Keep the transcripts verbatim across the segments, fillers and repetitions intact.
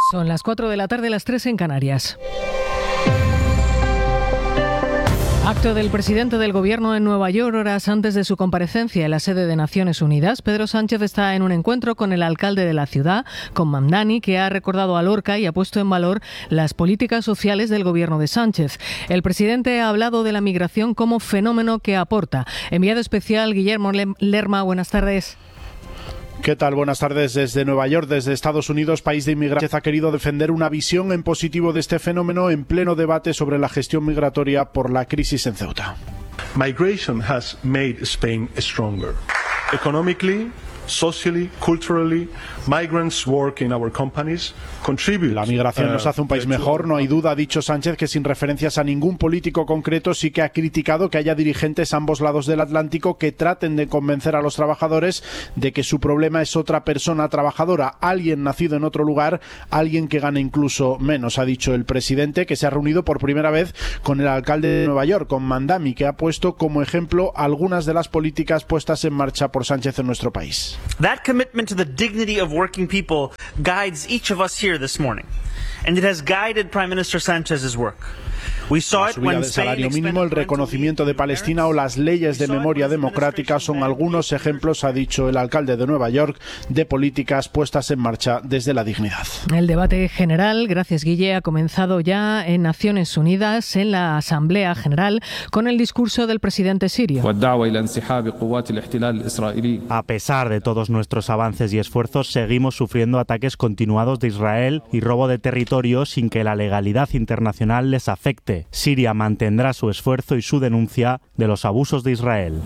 Son las cuatro de la tarde, las tres en Canarias. Acto del presidente del Gobierno en Nueva York horas antes de su comparecencia en la sede de Naciones Unidas. Pedro Sánchez está en un encuentro con el alcalde de la ciudad, con Mamdani, que ha recordado a Lorca y ha puesto en valor las políticas sociales del Gobierno de Sánchez. El presidente ha hablado de la migración como fenómeno que aporta. Enviado especial Guillermo Lerma, buenas tardes. ¿Qué tal? Buenas tardes desde Nueva York, desde Estados Unidos, país de inmigrantes. Ha querido defender una visión en positivo de este fenómeno en pleno debate sobre la gestión migratoria por la crisis en Ceuta. Migration has made Spain stronger. Economically, socially, culturally, migrants work in our companies, contribute. La migración nos hace un país mejor, no hay duda, ha dicho Sánchez, que sin referencias a ningún político concreto sí que ha criticado que haya dirigentes a ambos lados del Atlántico que traten de convencer a los trabajadores de que su problema es otra persona trabajadora, alguien nacido en otro lugar, alguien que gane incluso menos, ha dicho el presidente, que se ha reunido por primera vez con el alcalde de Nueva York, con Mamdani, que ha puesto como ejemplo algunas de las políticas puestas en marcha por Sánchez en nuestro país. That commitment to the dignity of working people guides each of us here this morning, and it has guided Prime Minister Sanchez's work. La subida del salario mínimo, el reconocimiento de Palestina o las leyes de memoria democrática son algunos ejemplos, ha dicho el alcalde de Nueva York, de políticas puestas en marcha desde la dignidad. El debate general, gracias Guille, ha comenzado ya en Naciones Unidas, en la Asamblea General, con el discurso del presidente sirio. A pesar de todos nuestros avances y esfuerzos, seguimos sufriendo ataques continuados de Israel y robo de territorio sin que la legalidad internacional les afecte. Siria mantendrá su esfuerzo y su denuncia de los abusos de Israel.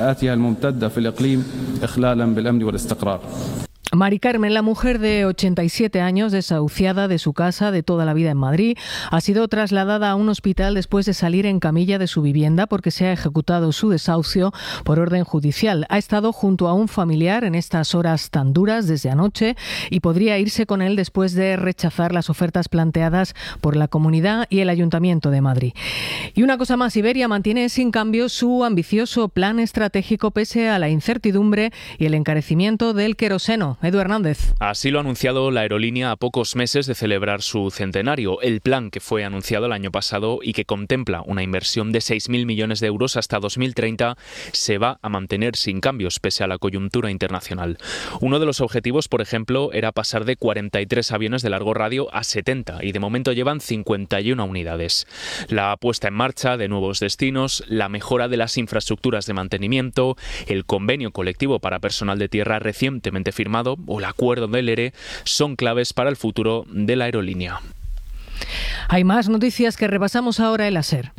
Mari Carmen, la mujer de ochenta y siete años, desahuciada de su casa de toda la vida en Madrid, ha sido trasladada a un hospital después de salir en camilla de su vivienda porque se ha ejecutado su desahucio por orden judicial. Ha estado junto a un familiar en estas horas tan duras desde anoche y podría irse con él después de rechazar las ofertas planteadas por la Comunidad y el Ayuntamiento de Madrid. Y una cosa más, Iberia mantiene sin cambio su ambicioso plan estratégico pese a la incertidumbre y el encarecimiento del queroseno. Edu Hernández. Así lo ha anunciado la aerolínea a pocos meses de celebrar su centenario. El plan que fue anunciado el año pasado y que contempla una inversión de seis mil millones de euros hasta dos mil treinta se va a mantener sin cambios pese a la coyuntura internacional. Uno de los objetivos, por ejemplo, era pasar de cuarenta y tres aviones de largo radio a setenta y de momento llevan cincuenta y una unidades. La puesta en marcha de nuevos destinos, la mejora de las infraestructuras de mantenimiento, el convenio colectivo para personal de tierra recientemente firmado o el acuerdo del E R E son claves para el futuro de la aerolínea. Hay más noticias que repasamos ahora en la SER.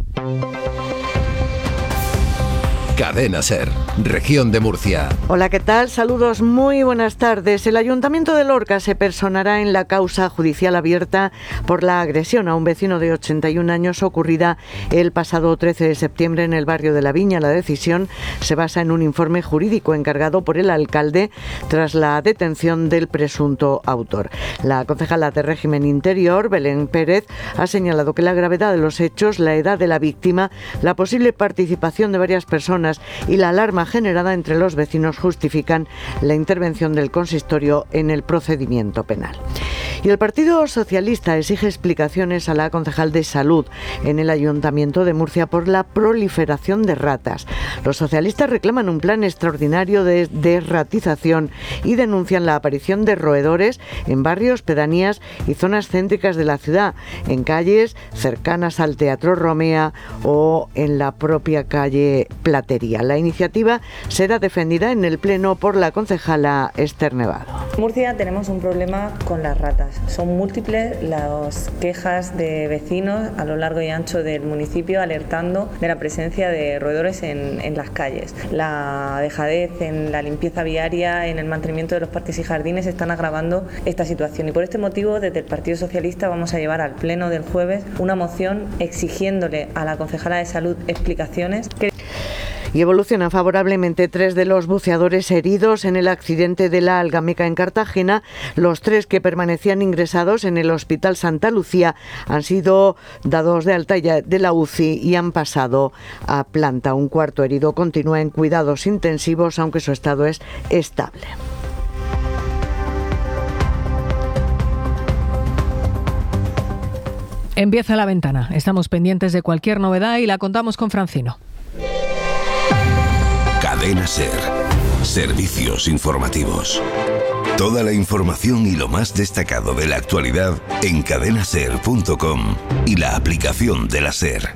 Cadena SER, región de Murcia. Hola, ¿qué tal? Saludos, muy buenas tardes. El Ayuntamiento de Lorca se personará en la causa judicial abierta por la agresión a un vecino de ochenta y un años ocurrida el pasado trece de septiembre en el barrio de La Viña. La decisión se basa en un informe jurídico encargado por el alcalde tras la detención del presunto autor. La concejala de Régimen Interior, Belén Pérez, ha señalado que la gravedad de los hechos, la edad de la víctima, la posible participación de varias personas y la alarma generada entre los vecinos justifican la intervención del consistorio en el procedimiento penal. Y el Partido Socialista exige explicaciones a la concejal de Salud en el Ayuntamiento de Murcia por la proliferación de ratas. Los socialistas reclaman un plan extraordinario de desratización y denuncian la aparición de roedores en barrios, pedanías y zonas céntricas de la ciudad, en calles cercanas al Teatro Romea o en la propia calle Platería. La iniciativa será defendida en el Pleno por la concejala Esther Nevado. En Murcia tenemos un problema con las ratas. Son múltiples las quejas de vecinos a lo largo y ancho del municipio alertando de la presencia de roedores en, en las calles. La dejadez en la limpieza viaria, en el mantenimiento de los parques y jardines están agravando esta situación y por este motivo desde el Partido Socialista vamos a llevar al Pleno del jueves una moción exigiéndole a la concejala de Salud explicaciones. Que Y evolucionan favorablemente tres de los buceadores heridos en el accidente de la Algameca en Cartagena. Los tres que permanecían ingresados en el Hospital Santa Lucía han sido dados de alta de la U C I y han pasado a planta. Un cuarto herido continúa en cuidados intensivos, aunque su estado es estable. Empieza La Ventana. Estamos pendientes de cualquier novedad y la contamos con Francino. Cadena SER. Servicios informativos. Toda la información y lo más destacado de la actualidad en cadena ser punto com y la aplicación de la SER.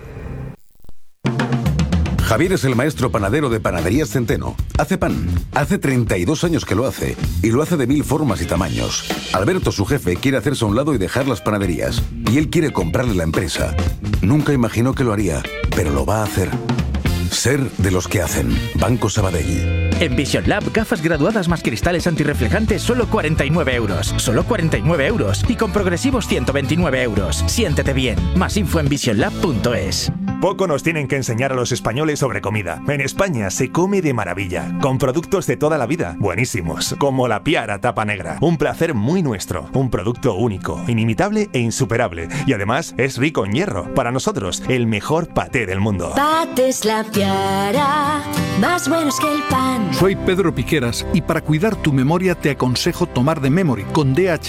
Javier es el maestro panadero de Panaderías Centeno. Hace pan. Hace treinta y dos años que lo hace. Y lo hace de mil formas y tamaños. Alberto, su jefe, quiere hacerse a un lado y dejar las panaderías. Y él quiere comprarle la empresa. Nunca imaginó que lo haría, pero lo va a hacer. Ser de los que hacen. Banco Sabadell. En Vision Lab, gafas graduadas más cristales antirreflejantes, solo cuarenta y nueve euros. Solo cuarenta y nueve euros. Y con progresivos ciento veintinueve euros. Siéntete bien. Más info en vision lab punto es. Poco nos tienen que enseñar a los españoles sobre comida. En España se come de maravilla, con productos de toda la vida, buenísimos, como la Piara tapa negra. Un placer muy nuestro, un producto único, inimitable e insuperable. Y además es rico en hierro. Para nosotros, el mejor paté del mundo. Patés La Piara, más buenos que el pan. Soy Pedro Piqueras y para cuidar tu memoria te aconsejo tomar de Memory con D H